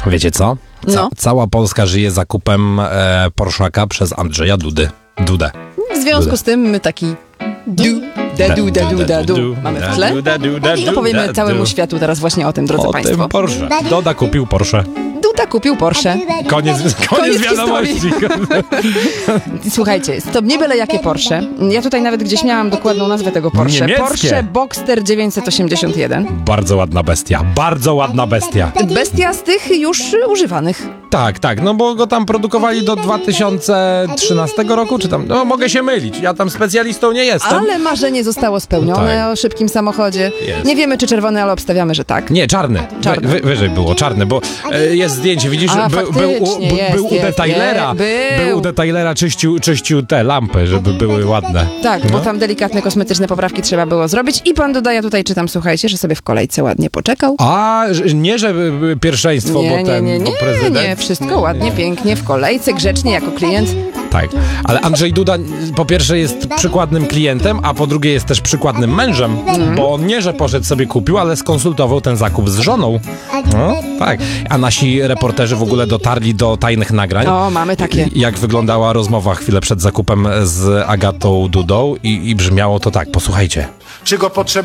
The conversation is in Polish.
Wiecie co? Cała Polska żyje zakupem Porszaka przez Andrzeja Dudę. W związku z tym my taki du mamy w tle i opowiemy całemu światu teraz właśnie o tym, drodzy państwo. Tym Porsche. Duda kupił Porsche. Duda kupił Porsche. Koniec wiadomości. Słuchajcie, to nie byle jakie Porsche. Ja tutaj nawet gdzieś miałam dokładną nazwę tego Porsche. Niemieckie. Porsche Boxster 981. Bardzo ładna bestia. Bestia z tych już używanych. Tak, no bo go tam produkowali do 2013 roku, czy tam, no mogę się mylić, ja tam specjalistą nie jestem. Ale marzenie zostało spełnione Tak. o szybkim samochodzie. Jest. Nie wiemy, czy czerwony, ale obstawiamy, że tak. Nie, czarny. Wyżej było czarny, bo jest zdjęcie, widzisz, był u detailera. Był u detailera, czyścił te lampy, żeby były ładne. Tak, bo tam delikatne kosmetyczne poprawki trzeba było zrobić i pan Duda, ja tutaj czytam, słuchajcie, że sobie w kolejce ładnie poczekał. A, nie, że pierwszeństwo, bo prezydent. Nie, wszystko ładnie, pięknie, w kolejce, grzecznie, jako klient. Tak, ale Andrzej Duda po pierwsze jest przykładnym klientem, a po drugie jest też przykładnym mężem, bo on nie, że poszedł sobie kupił, ale skonsultował ten zakup z żoną. No, tak. A nasi reporterzy w ogóle dotarli do tajnych nagrań. O, mamy takie. Jak wyglądała rozmowa chwilę przed zakupem z Agatą Dudą i brzmiało to tak, posłuchajcie. Czy go potrzebuje?